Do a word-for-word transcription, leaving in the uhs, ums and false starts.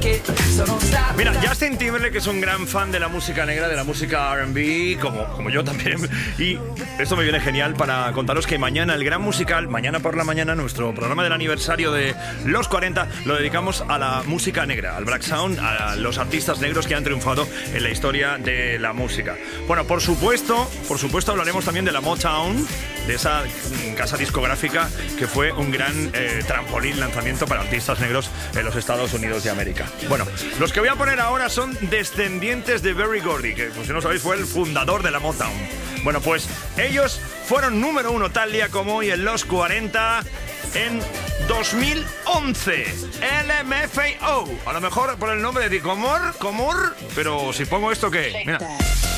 Mira, Justin Timberlake es un gran fan de la música negra, de la música R and B, como, como yo también. Y esto me viene genial para contaros que mañana el gran musical, mañana por la mañana, nuestro programa del aniversario de los cuarenta, lo dedicamos a la música negra, al Black Sound, a los artistas negros que han triunfado en la historia de la música. Bueno, por supuesto, por supuesto hablaremos también de la Motown, de esa casa discográfica que fue un gran eh, trampolín, lanzamiento para artistas negros en los Estados Unidos de América. Bueno, los que voy a poner ahora son descendientes de Berry Gordy, que, pues, si no sabéis, fue el fundador de la Motown. Bueno, pues ellos fueron número uno tal día como hoy en los cuarenta en dos mil once. L M F A O. A lo mejor por el nombre de Comor, Comor, pero si pongo esto, ¿qué? Mira.